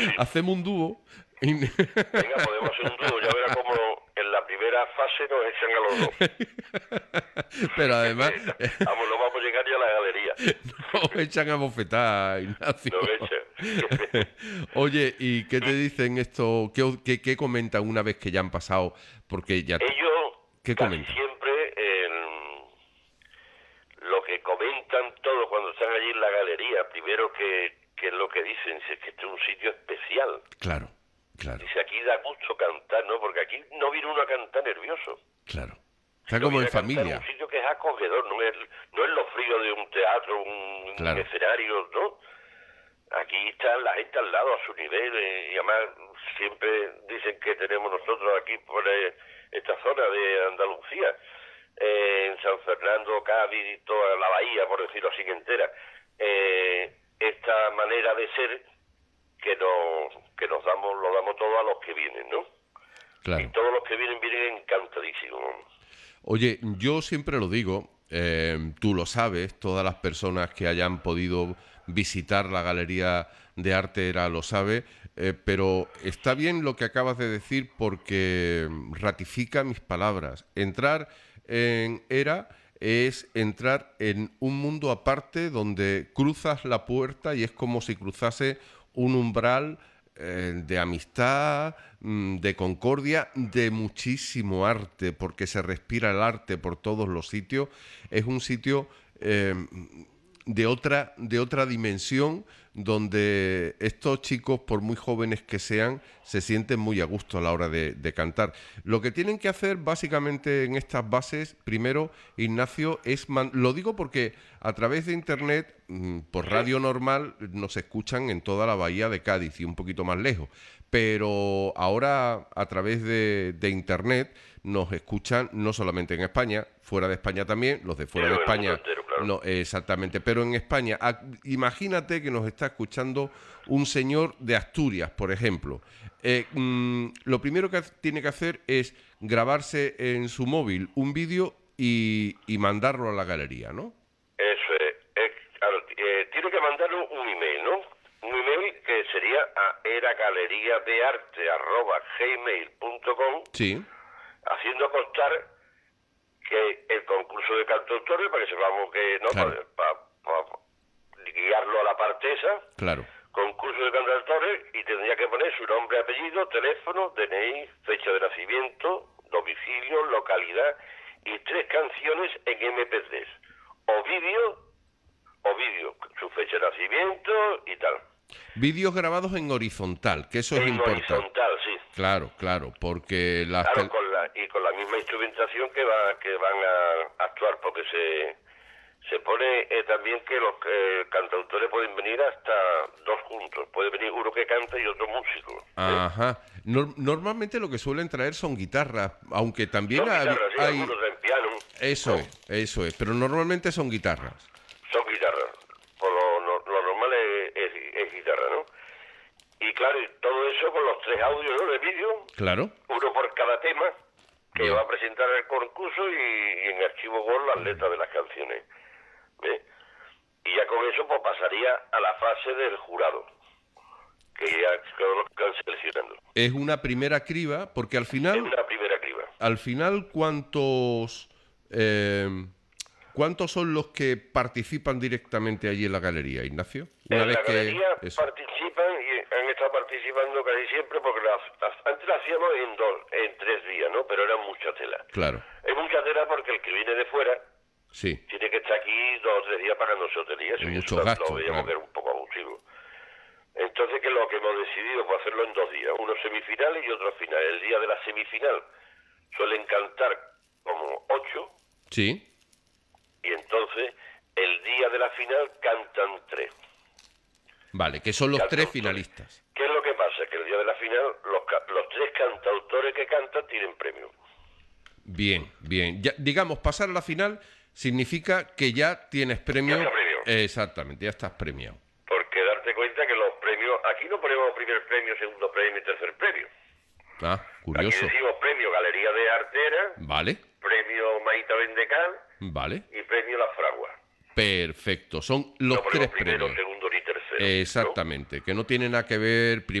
sí. Hacemos un dúo. Venga, podemos hacer un dúo. Ya verás como en la primera fase nos echan a los dos. Pero además Vamos, no vamos a llegar ya a la galería. nos echan a bofetar, Ignacio. Nos echan. Oye, ¿y qué te dicen esto? ¿Qué comentan una vez que ya han pasado? Porque ya... Ellos ¿Qué casi comentan? siempre lo que comentan todos cuando están allí en la galería, primero que es lo que dicen, es que este es un sitio especial. Claro, claro, Dice, aquí da gusto cantar, ¿no? Porque aquí no viene uno a cantar nervioso. claro. Está Sino como viene en a cantar familia. un sitio que es acogedor, no es lo frío de un teatro, un Claro. escenario, ¿no? Aquí está la gente al lado, a su nivel, y además siempre dicen que tenemos nosotros aquí por esta zona de Andalucía, en San Fernando, Cádiz y toda la bahía, por decirlo así, entera, esta manera de ser que nos lo damos todo a los que vienen, ¿no? Claro. Y todos los que vienen encantadísimos. Oye, yo siempre lo digo, tú lo sabes, todas las personas que hayan podido visitar la Galería de Arte Era lo sabe, pero está bien lo que acabas de decir porque ratifica mis palabras. Entrar en Era es entrar en un mundo aparte donde cruzas la puerta y es como si cruzase un umbral de amistad, de concordia, de muchísimo arte, porque se respira el arte por todos los sitios. Es un sitio de otra dimensión, donde estos chicos, por muy jóvenes que sean, se sienten muy a gusto a la hora de cantar. Lo que tienen que hacer básicamente en estas bases, primero, Ignacio, lo digo porque a través de internet, por radio normal, nos escuchan en toda la bahía de Cádiz y un poquito más lejos, pero ahora a través de internet nos escuchan no solamente en España, fuera de España también, los de fuera de España Entero, claro. no, exactamente, pero en España, imagínate que nos está escuchando un señor de Asturias, por ejemplo. Lo primero que tiene que hacer es grabarse en su móvil un vídeo y mandarlo a la galería, ¿no? Eso es claro, tiene que mandar un email, ¿no? Un email que sería a eragaleriadearte@gmail.com, Sí, haciendo constar que el concurso de cantautores, para que sepamos que, ¿no? Claro. Para guiarlo a la parte esa, claro. concurso de cantautores, y tendría que poner su nombre, apellido, teléfono, DNI, fecha de nacimiento, domicilio, localidad y 3 canciones en MP3 o vídeo, su fecha de nacimiento y tal. Vídeos grabados en horizontal, que eso es En importante. horizontal, sí. Claro, porque Claro, con la misma instrumentación que van a actuar, porque se pone también que los cantautores pueden venir hasta 2 juntos. Puede venir uno que canta y otro músico. Ajá. Normalmente lo que suelen traer son guitarras, aunque también Son guitarras, sí, algunos traen piano. Eso ¿no? eso es, pero normalmente son guitarras. Son guitarras. Por lo normal es guitarra, ¿no? Y claro, y todo eso con los 3 audios, ¿no? De vídeo, Claro. uno por cada tema que Bien. va a presentar el concurso y en archivo Word las letras de las canciones. ¿Ves? Y ya con eso pues pasaría a la fase del jurado, que ya lo están seleccionando. Es una primera criba, porque al Es final, una primera criba. ¿cuántos son los que participan directamente allí en la galería, Ignacio? En la que galería eso. participan y han estado participando casi siempre, porque antes las hacíamos en 3 días, ¿no? Pero era mucha tela. Claro, Es mucha tela porque el que viene de fuera sí, tiene que estar aquí 2 o 3 días pagándose hotel y eso. Y Y muchos eso gastos, lo veíamos claro. que era un poco abusivo. Entonces, ¿qué es lo que hemos decidido? Pues hacerlo en 2 días, uno semifinal y otro final. El día de la semifinal suelen cantar como 8, sí. y entonces el día de la final cantan 3. Vale, que son los 3 Cantautores. finalistas. ¿Qué es lo que pasa? Que el día de la final los 3 cantautores que cantan tienen premio. Bien, bien. Ya, digamos, pasar a la final significa que ya tienes premio. Ya está premio. Exactamente, ya estás premiado. Porque darte cuenta que los premios, aquí no ponemos primer premio, segundo premio y tercer premio. Ah, curioso. Aquí decimos premio Galería de Artera, Vale, premio Maita Vendecal vale. y premio La Fragua. Perfecto. Son los No ponemos 3 primero, premios. segundo ni tercero. ¿no? Exactamente, que no tiene nada que ver